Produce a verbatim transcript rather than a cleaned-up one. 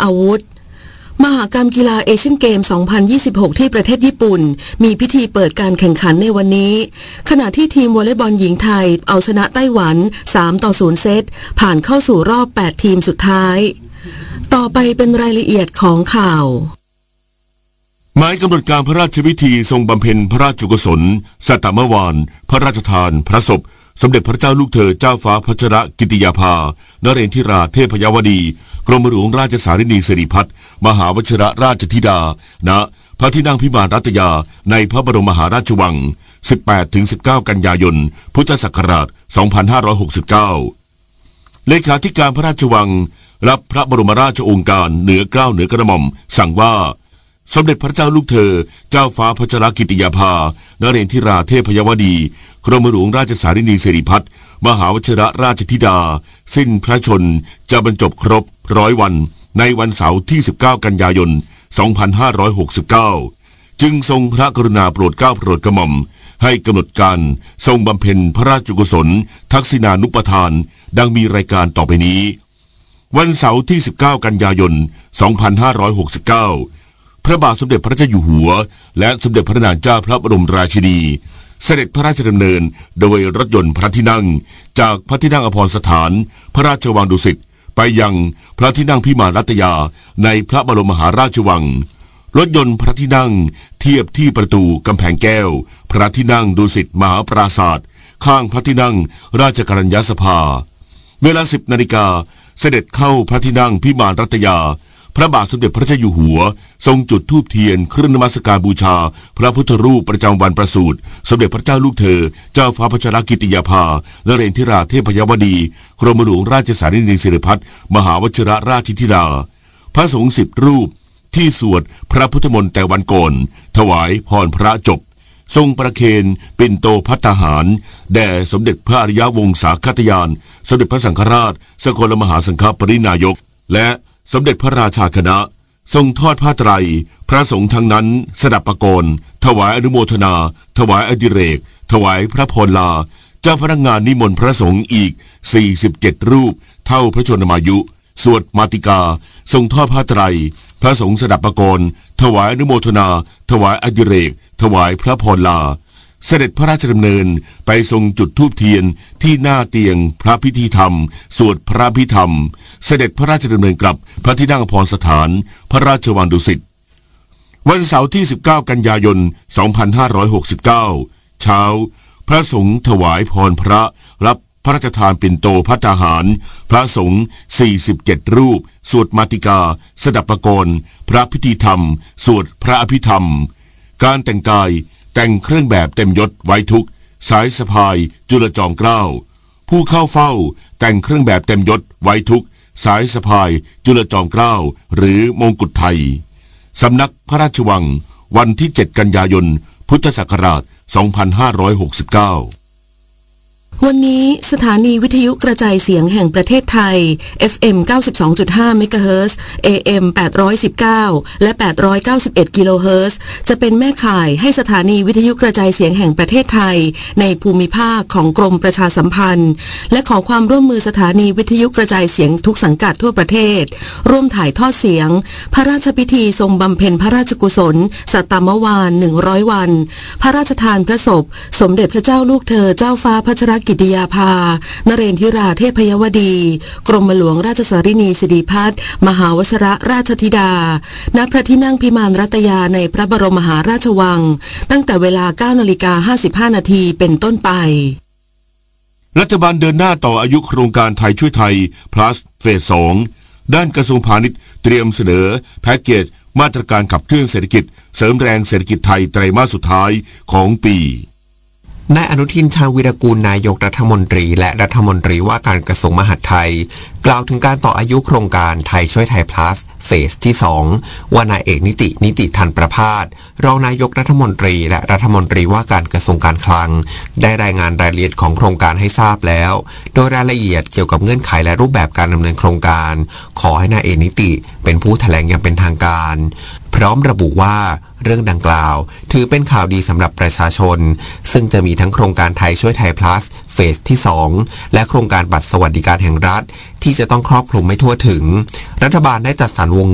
อาวุธมหกรรมกีฬาเอเชียนเกม สองพันยี่สิบหก ที่ประเทศญี่ปุ่นมีพิธีเปิดการแข่งขันในวันนี้ขณะที่ทีมวอลเลย์บอลหญิงไทยเอาชนะไต้หวันสามต่อศูนย์เซตผ่านเข้าสู่รอบแปดทีมสุดท้ายต่อไปเป็นรายละเอียดของข่าวหมายกำหนดการพระราชพิธีทรงบำเพ็ญพระราชกุศลสัตตมวานพระราชทานพระศพสมเด็จพระเจ้าลูกเธอเจ้าฟ้าพัชรกิติยาภานเรนทิราเทพยวดีกรมหลวงราชสารินีสิริพัฒน์มหาวชิรราชธิดาณพระที่นั่งพิมานรัตยาในพระบรมมหาราชวัง สิบแปดถึงสิบเก้า กันยายนพุทธศักราช สองพันห้าร้อยหกสิบเก้า เลขาธิการพระราชวังรับพระบรมราชโองการเหนือเกล้าเหนือกระหม่อมสั่งว่าสมเด็จพระเจ้าลูกเธอเจ้าฟ้าพัชรกิติยาภานเรนทิราเทพยวดีกรมหลวงราชสารินีสิริพัฒน์มหาวชิรราชธิดาสิ้นพระชนจะบรรจบครบร้อยวันในวันเสาร์ที่สิบเก้ากันยายนสองพันห้าร้อยหกสิบเก้าจึงทรงพระกรุณาโปรดเกล้าโปรดกระหม่อมให้กำหนดการทรงบำเพ็ญพระราชกุศลทักษิณานุปทานดังมีรายการต่อไปนี้วันเสาร์ที่สิบเก้ากันยายนสองพันห้าร้อยหกสิบเก้าพระบาทสมเด็จพระเจ้าอยู่หัวและสมเด็จพระนางเจ้าพระบรมราชินีเสด็จพระราชดำเนินโดยรถยนต์พระที่นั่งจากพระที่นั่งอภรสถานพระราชวังดุสิตไปยังพระที่นั่งพิมานรัตยาในพระบรมมหาราชวังรถยนต์พระที่นั่งเทียบที่ประตูกำแพงแก้วพระที่นั่งดุสิตมหาปราศาสตร์ข้างพระที่นั่งราชกัญญาสภาเวลาสิบนาฬิกาเสด็จเข้าพระที่นั่งพิมานรัตยาพระบาทสมเด็จพระเจ้าอยู่หัวทรงจุดธูปเทียนเครื่องนมัสการบูชาพระพุทธรูปประจำวันประสูติสมเด็จพระเจ้าลูกเธอเจ้าฟ้าพัชรกิติยาภานเรนทิราเทพยวดีกรมหลวงราชสารินีสิริพัฒน์มหาวชิรราชธิดาพระสงฆ์สิบรูปที่สวดพระพุทธมนต์แต่วันก่อนถวายพรพระจบทรงประเคนปิ่นโตภัตตาหารแด่สมเด็จพระอริยวงศาคตยานสมเด็จพระสังฆราชสกลมหาสังฆปรินายกและสมเด็จพระราชาคณะทรงทอดผ้าไตรพระสงฆ์ทั้งนั้นสดับประกรณ์ถวายอนุโมทนาถวายอดิเรกถวายพระพรลาเจ้าพนักงานนิมนต์พระสงฆ์อีกสี่สิบเจ็ดรูปเท่าพระชนมายุสวดมาติกาทรงทอดผ้าไตรพระสงฆ์สดับประกรณ์ถวายอนุโมทนาถวายอดิเรกถวายพระพรลาเสด็จพระราชดำเนินไปทรงจุดธูปเทียนที่หน้าเตียงพระพิธีธรรมสวดพระพิธรรมเสด็จพระราชดำเนินกลับพระที่นั่งอภรสถานพระราชวังดุสิตวันเสาร์ที่สิบเก้ากันยายนสองพันห้าร้อยหกสิบเก้าเช้าพระสงฆ์ถวายพรพระรับพระราชทานปิ่นโตภัตตาหารพระสงฆ์สี่สิบเจ็ดรูปสวดมาติกาสดับประกรณ์พระพิธีธรรมสวดพระอภิธรรมการแต่งกายแต่งเครื่องแบบเต็มยศไว้ทุกสายสะพายจุลจอมเกล้าผู้เข้าเฝ้าแต่งเครื่องแบบเต็มยศไว้ทุกสายสะพายจุลจอมเกล้าหรือมงกุฎไทยสำนักพระราชวังวันที่เจ็ดกันยายนพุทธศักราชสองพันห้าร้อยหกสิบเก้าวันนี้สถานีวิทยุกระจายเสียงแห่งประเทศไทย เอฟ เอ็ม เก้าสิบสองจุดห้า เมกะเฮิรตซ์ เอ เอ็ม แปดร้อยสิบเก้า และ แปดร้อยเก้าสิบเอ็ด กิโลเฮิรตซ์ จะเป็นแม่ข่ายให้สถานีวิทยุกระจายเสียงแห่งประเทศไทยในภูมิภาคของกรมประชาสัมพันธ์และขอความร่วมมือสถานีวิทยุกระจายเสียงทุกสังกัดทั่วประเทศร่วมถ่ายทอดเสียงพระราชพิธีทรงบำเพ็ญพระราชกุศลสัตตมวานหนึ่งร้อยวันพระราชทานพระศพสมเด็จพระเจ้าลูกเธอเจ้าฟ้าพัชรกิติยาภานเรนทิราเทพยวดีกรมหลวงราชสารินีสิริพัฒน์มหาวชิรราชธิดาณพระที่นั่งพิมานรัตยาในพระบรมมหาราชวังตั้งแต่เวลา เก้านาฬิกาห้าสิบห้านาทีเป็นต้นไปรัฐบาลเดินหน้าต่ออายุโครงการไทยช่วยไทย plus เฟสสองด้านกระทรวงพาณิชย์เตรียมเสนอแพ็กเกจมาตรการขับเคลื่อนเศรษฐกิจเสริมแรงเศรษฐกิจไทยไตรมาสสุดท้ายของปีนายอนุทินชาญวีรกูลนายกรัฐมนตรีและรัฐมนตรีว่าการกระทรวงมหาดไทยกล่าวถึงการต่ออายุโครงการไทยช่วยไทย plus เฟสที่สองว่านายเอกนิตินิติธันประภาสรองนายกรัฐมนตรีและรัฐมนตรีว่าการกระทรวงการคลังได้รายงานรายละเอียดของโครงการให้ทราบแล้วโดยรายละเอียดเกี่ยวกับเงื่อนไขและรูปแบบการดำเนินโครงการขอให้นายเอกนิติเป็นผู้แถลงอย่างเป็นทางการพร้อมระบุว่าเรื่องดังกล่าวถือเป็นข่าวดีสำหรับประชาชนซึ่งจะมีทั้งโครงการไทยช่วยไทย plus เฟสที่สองและโครงการบัตรสวัสดิการแห่งรัฐที่จะต้องครอบคลุมไม่ทั่วถึงรัฐบาลได้จัดสรรวง